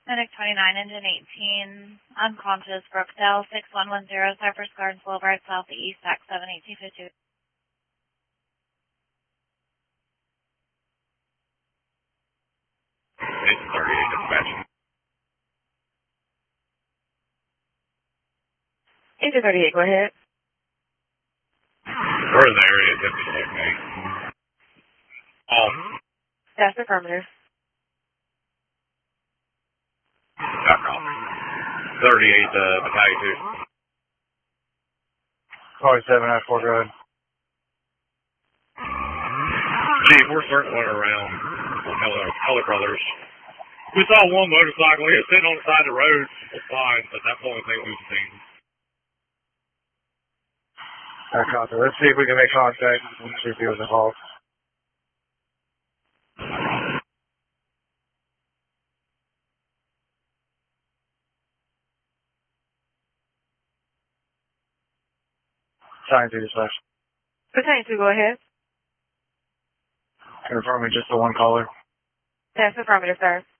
Medic 29, engine 18, unconscious, Brookdale, 6110, Cypress Gardens Boulevard, Southeast, Act 7, 1852. 838 dispatch. 838, go ahead. We're in the area, typically, okay? That's affirmative. .com. 38, battalion 2. 47 at Fort Road. Chief, we're circling around Heller Brothers. We saw one motorcycle here sitting on the side of the road. It's fine, but that's the only thing we've seen. Copy. Let's see if we can make contact and see if he was involved. Battalion 2 dispatch. Battalion 2, go ahead. Confirming just the one caller. That's affirmative, sir.